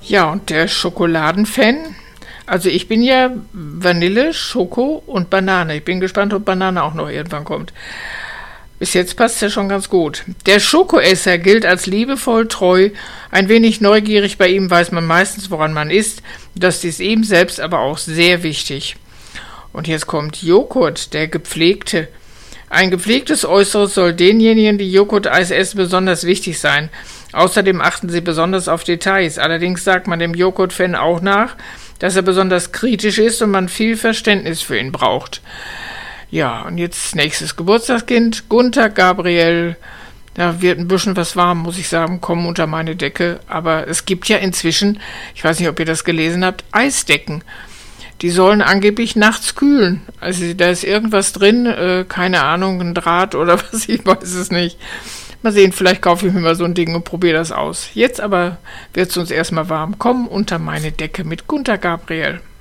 Ja, und der Schokoladenfan, also ich bin ja Vanille, Schoko und Banane. Ich bin gespannt, ob Banane auch noch irgendwann kommt. Bis jetzt passt es ja schon ganz gut. Der Schokoesser gilt als liebevoll, treu, ein wenig neugierig. Bei ihm weiß man meistens, woran man isst. Das ist ihm selbst aber auch sehr wichtig. Und jetzt kommt Joghurt, der Gepflegte. Ein gepflegtes Äußeres soll denjenigen, die Joghurt-Eis essen, besonders wichtig sein. Außerdem achten sie besonders auf Details. Allerdings sagt man dem Joghurt-Fan auch nach, dass er besonders kritisch ist und man viel Verständnis für ihn braucht. Ja, und jetzt nächstes Geburtstagskind, Gunther Gabriel. Da wird ein bisschen was warm, muss ich sagen, kommen unter meine Decke. Aber es gibt ja inzwischen, ich weiß nicht, ob ihr das gelesen habt, Eisdecken. Die sollen angeblich nachts kühlen. Also da ist irgendwas drin, keine Ahnung, ein Draht oder was, ich weiß es nicht. Mal sehen, vielleicht kaufe ich mir mal so ein Ding und probiere das aus. Jetzt aber wird es uns erstmal warm. Komm unter meine Decke mit Gunther Gabriel.